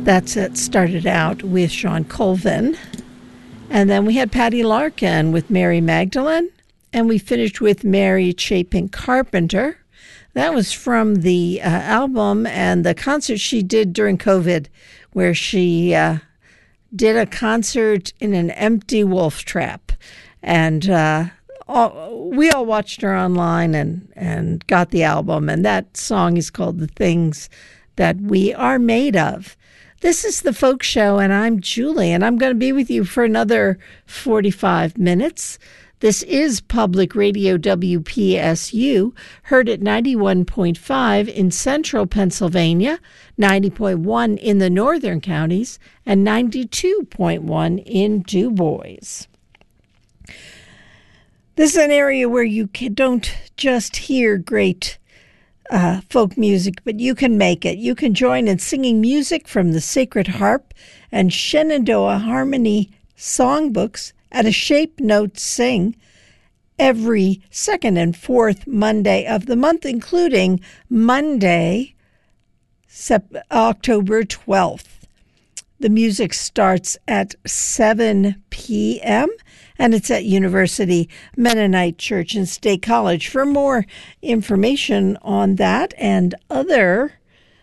That's it. Started out with Sean Colvin. And then we had Patty Larkin with Mary Magdalene. And we finished with Mary Chapin Carpenter. That was from the album and the concert she did during COVID, where she did a concert in an empty wolf trap. And we all watched her online and got the album. And that song is called The Things That We Are Made Of. This is The Folk Show, and I'm Julie, and I'm going to be with you for another 45 minutes. This is Public Radio WPSU, heard at 91.5 in central Pennsylvania, 90.1 in the northern counties, and 92.1 in Du Bois. This is an area where you don't just hear great folk music, but you can make it. You can join in singing music from the Sacred Harp and Shenandoah Harmony songbooks at a Shape Note Sing every second and fourth Monday of the month, including Monday, October 12th. The music starts at 7 p.m., and it's at University Mennonite Church and State College. For more information on that and other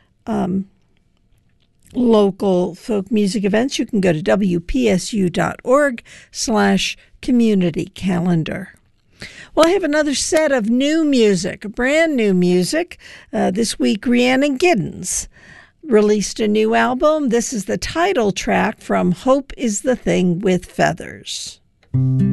local folk music events, you can go to wpsu.org/community calendar. Well, I have another set of new music, brand new music. This week, Rhiannon Giddens released a new album. This is the title track from Hope is the Thing with Feathers.